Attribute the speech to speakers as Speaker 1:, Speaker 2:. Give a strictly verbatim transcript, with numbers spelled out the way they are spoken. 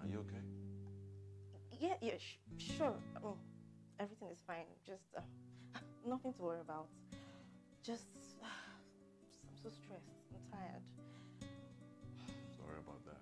Speaker 1: you okay?
Speaker 2: Yeah, yeah, sh sure. Oh, everything is fine. Just uh, nothing to worry about. Just, uh, I'm so stressed. I'm tired.
Speaker 1: Sorry about that.